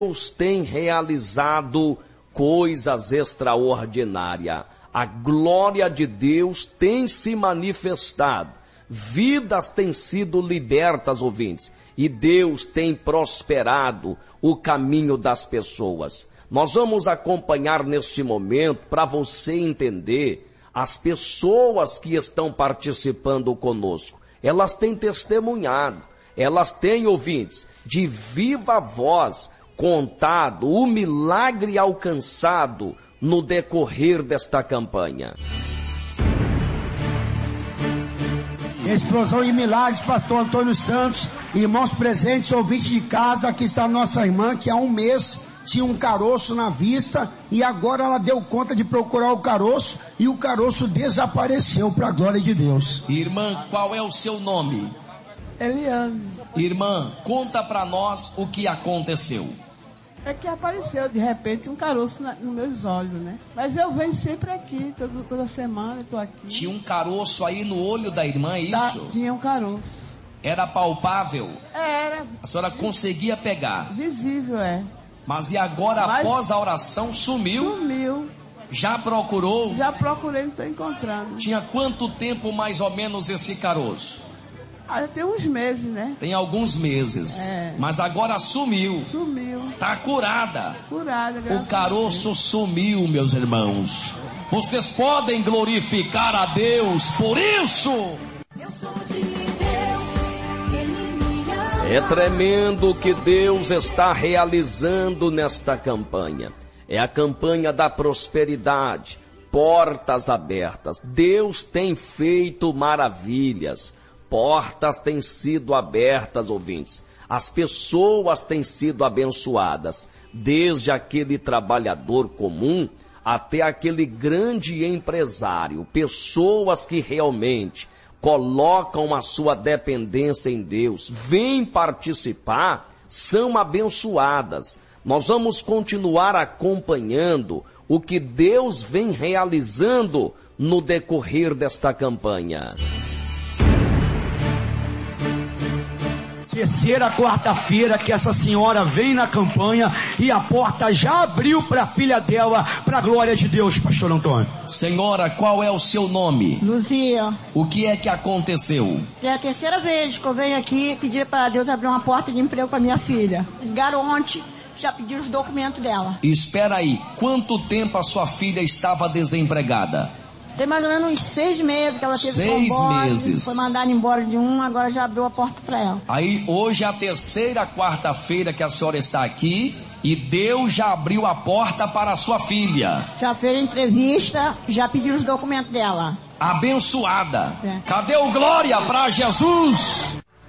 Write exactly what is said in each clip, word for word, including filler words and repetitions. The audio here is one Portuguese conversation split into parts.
Deus tem realizado coisas extraordinárias. A glória de Deus tem se manifestado. Vidas têm sido libertas, ouvintes. E Deus tem prosperado o caminho das pessoas. Nós vamos acompanhar neste momento para você entender as pessoas que estão participando conosco. Elas têm testemunhado, elas têm, ouvintes, de viva voz contado o milagre alcançado no decorrer desta campanha. Explosão de milagres, pastor Antônio Santos, irmãos presentes, ouvintes de casa, aqui está a nossa irmã que há um mês tinha um caroço na vista e agora ela deu conta de procurar o caroço e o caroço desapareceu, para a glória de Deus. Irmã, qual é o seu nome? Eliane. Irmã, conta para nós o que aconteceu. É que apareceu de repente um caroço na, nos meus olhos, né? Mas eu venho sempre aqui, todo, toda semana eu tô aqui. Tinha um caroço aí no olho da irmã, é isso? Tá, tinha um caroço. Era palpável? Era. A senhora conseguia pegar? Visível, é. Mas e agora, Mas após a oração, sumiu? Sumiu. Já procurou? Já procurei, não estou encontrando. Tinha quanto tempo mais ou menos esse caroço? Ah, tem uns meses, né? Tem alguns meses. É. Mas agora sumiu. Sumiu. Tá curada. Curada, graças O caroço sumiu, meus irmãos. Vocês podem glorificar a Deus por isso? Eu sou de Deus, Ele me ama. É tremendo o que Deus está realizando nesta campanha. É a campanha da prosperidade, portas abertas. Deus tem feito maravilhas. Portas têm sido abertas, ouvintes. As pessoas têm sido abençoadas, desde aquele trabalhador comum até aquele grande empresário. Pessoas que realmente colocam a sua dependência em Deus, vêm participar, são abençoadas. Nós vamos continuar acompanhando o que Deus vem realizando no decorrer desta campanha. Terceira quarta-feira que essa senhora vem na campanha e a porta já abriu para a filha dela, para a glória de Deus, pastor Antônio. Senhora, qual é o seu nome? Luzia. O que é que aconteceu? É a terceira vez que eu venho aqui pedir para Deus abrir uma porta de emprego para minha filha. Garonte, já pedi os documentos dela. Espera aí, quanto tempo a sua filha estava desempregada? Tem mais ou menos uns seis meses que ela teve Seis combate, meses. Foi mandada embora de um, agora já abriu a porta para ela. Aí hoje é a terceira quarta-feira que a senhora está aqui e Deus já abriu a porta para a sua filha. Já fez a entrevista, já pediu os documentos dela. Abençoada. É. Cadê o glória para Jesus?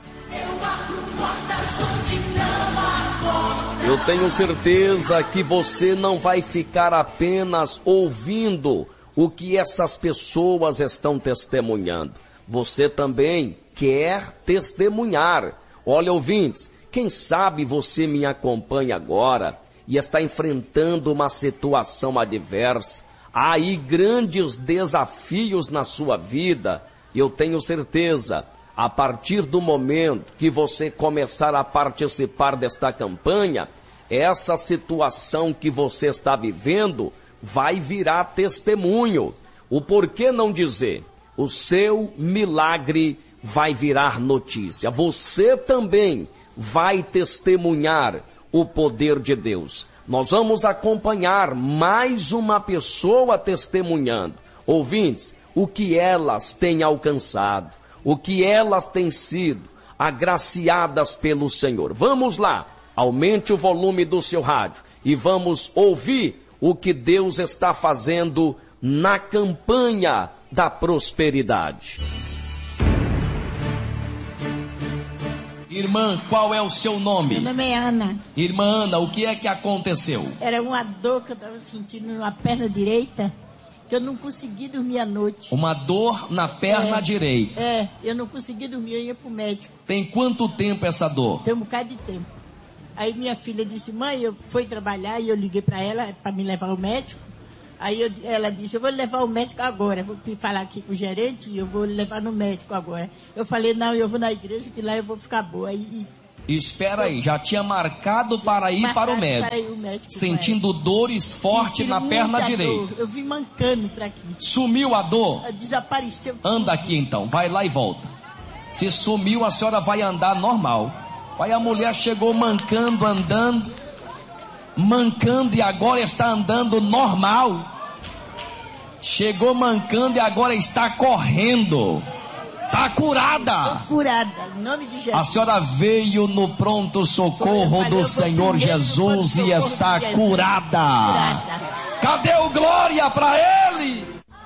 Eu tenho certeza que você não vai ficar apenas ouvindo o que essas pessoas estão testemunhando. Você também quer testemunhar. Olha, ouvintes, quem sabe você me acompanha agora e está enfrentando uma situação adversa. Há aí grandes desafios na sua vida. E eu tenho certeza, a partir do momento que você começar a participar desta campanha, essa situação que você está vivendo vai virar testemunho. O porquê não dizer? O seu milagre vai virar notícia. Você também vai testemunhar o poder de Deus. Nós vamos acompanhar mais uma pessoa testemunhando. Ouvintes, o que elas têm alcançado, o que elas têm sido agraciadas pelo Senhor. Vamos lá, aumente o volume do seu rádio e vamos ouvir o que Deus está fazendo na campanha da prosperidade. Irmã, qual é o seu nome? Meu nome é Ana. Irmã Ana, o que é que aconteceu? Era uma dor que eu estava sentindo na perna direita, que eu não consegui dormir à noite. Uma dor na perna é, direita. É, eu não consegui dormir, eu ia pro médico. Tem quanto tempo essa dor? Tem um bocado de tempo. Aí minha filha disse, mãe, eu fui trabalhar e eu liguei para ela para me levar ao médico. Aí eu, ela disse, eu vou levar o médico agora. Vou falar aqui com o gerente e eu vou levar no médico agora. Eu falei, não, eu vou na igreja que lá eu vou ficar boa. Aí Espera aí, já tinha marcado para ir Marcado para o médico, para ir ao médico, sentindo dores fortes na perna muita direita. dor. Eu vim mancando para aqui. Sumiu a dor? Desapareceu. Anda aqui então, vai lá e volta. Se sumiu, a senhora vai andar normal. Aí a mulher chegou mancando, andando, mancando e agora está andando normal. Chegou mancando e agora está correndo. Está curada. Estou curada, em nome de Jesus. A senhora veio no pronto socorro do Senhor Jesus e está curada. Cadê o glória para Ele?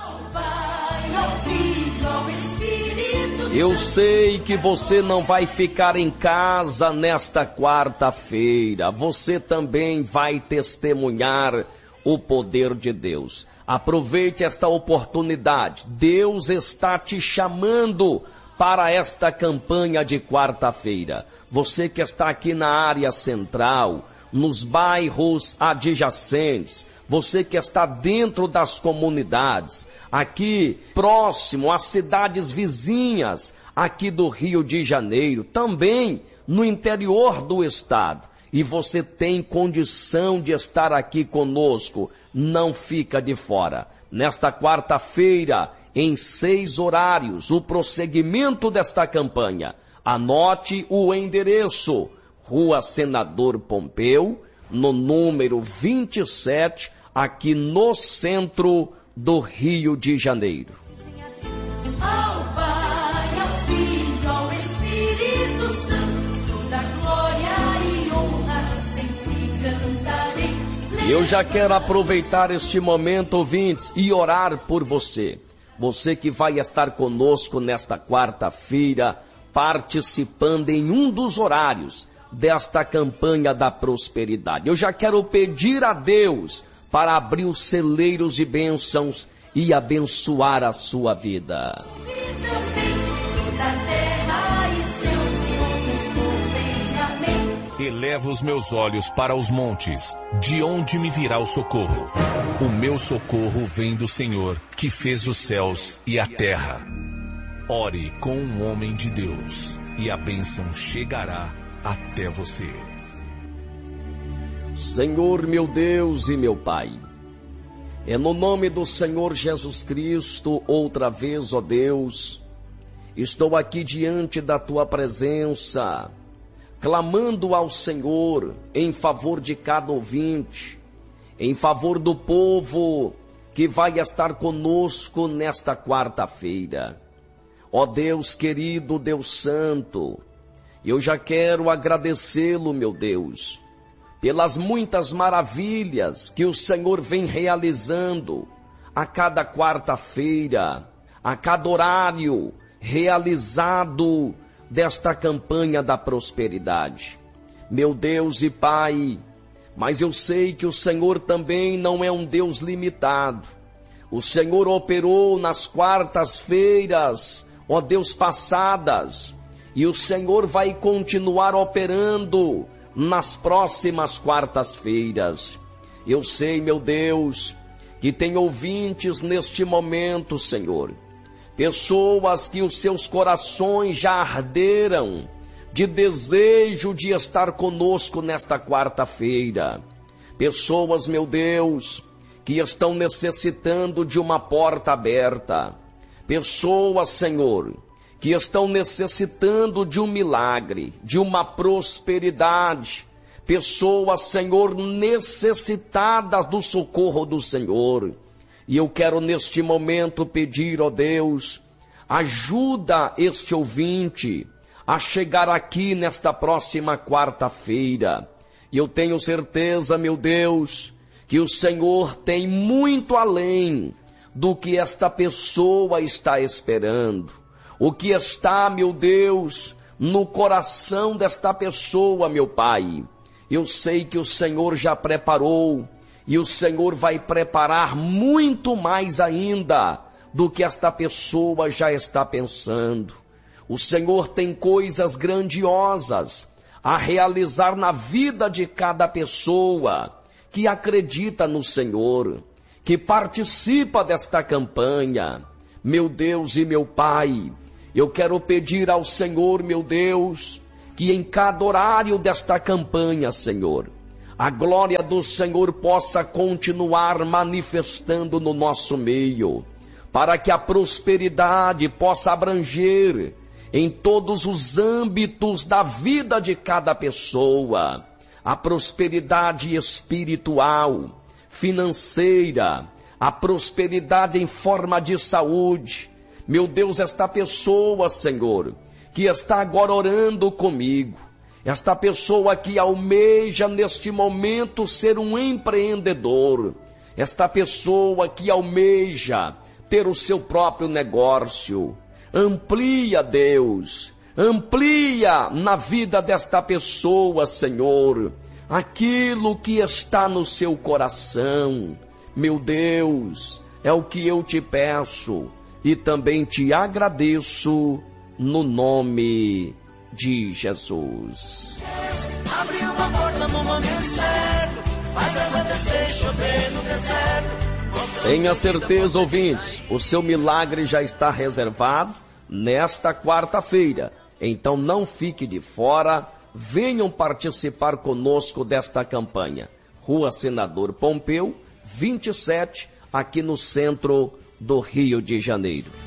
Eu sei que você não vai ficar em casa nesta quarta-feira. Você também vai testemunhar o poder de Deus. Aproveite esta oportunidade. Deus está te chamando para esta campanha de quarta-feira. Você que está aqui na área central, nos bairros adjacentes, você que está dentro das comunidades, aqui próximo às cidades vizinhas, aqui do Rio de Janeiro, também no interior do estado, e você tem condição de estar aqui conosco, não fica de fora. Nesta quarta-feira, em seis horários, o prosseguimento desta campanha. Anote o endereço, Rua Senador Pompeu, no número vinte e sete, aqui no centro do Rio de Janeiro. Ao Pai, ao Filho, ao Espírito Santo, da glória e honra sempre cantarei. Eu já quero aproveitar este momento, ouvintes, e orar por você. Você que vai estar conosco nesta quarta-feira, participando em um dos horários desta campanha da prosperidade. Eu já quero pedir a Deus para abrir os celeiros de bênçãos e abençoar a sua vida. Elevo os meus olhos para os montes, de onde me virá o socorro? O meu socorro vem do Senhor, que fez os céus e a terra. Ore com um homem de Deus, e a bênção chegará até você. Senhor, meu Deus e meu Pai, é no nome do Senhor Jesus Cristo, outra vez, ó Deus, estou aqui diante da Tua presença, clamando ao Senhor em favor de cada ouvinte, em favor do povo que vai estar conosco nesta quarta-feira. Ó Deus querido, Deus santo, eu já quero agradecê-lo, meu Deus, pelas muitas maravilhas que o Senhor vem realizando a cada quarta-feira, a cada horário realizado desta campanha da prosperidade. Meu Deus e Pai, mas eu sei que o Senhor também não é um Deus limitado. O Senhor operou nas quartas-feiras, ó Deus, passadas, e o Senhor vai continuar operando nas próximas quartas-feiras. Eu sei, meu Deus, que tem ouvintes neste momento, Senhor, pessoas que os seus corações já arderam de desejo de estar conosco nesta quarta-feira. Pessoas, meu Deus, que estão necessitando de uma porta aberta. Pessoas, Senhor, que estão necessitando de um milagre, de uma prosperidade. Pessoas, Senhor, necessitadas do socorro do Senhor. E eu quero neste momento pedir, ó Deus, ajuda este ouvinte a chegar aqui nesta próxima quarta-feira. E eu tenho certeza, meu Deus, que o Senhor tem muito além do que esta pessoa está esperando. O que está, meu Deus, no coração desta pessoa, meu Pai, eu sei que o Senhor já preparou, e o Senhor vai preparar muito mais ainda do que esta pessoa já está pensando. O Senhor tem coisas grandiosas a realizar na vida de cada pessoa que acredita no Senhor, que participa desta campanha. Meu Deus e meu Pai, eu quero pedir ao Senhor, meu Deus, que em cada horário desta campanha, Senhor, a glória do Senhor possa continuar manifestando no nosso meio, para que a prosperidade possa abranger em todos os âmbitos da vida de cada pessoa, a prosperidade espiritual, financeira, a prosperidade em forma de saúde. Meu Deus, esta pessoa, Senhor, que está agora orando comigo, esta pessoa que almeja neste momento ser um empreendedor, esta pessoa que almeja ter o seu próprio negócio, amplia, Deus, amplia na vida desta pessoa, Senhor, aquilo que está no seu coração. Meu Deus, é o que eu te peço e também te agradeço no nome de Jesus. Abre uma porta no momento certo, faz acontecer, chover no deserto. Tenha certeza, ouvinte, o seu milagre já está reservado nesta quarta-feira. Então não fique de fora, venham participar conosco desta campanha. Rua Senador Pompeu, vinte e sete, aqui no centro do Rio de Janeiro.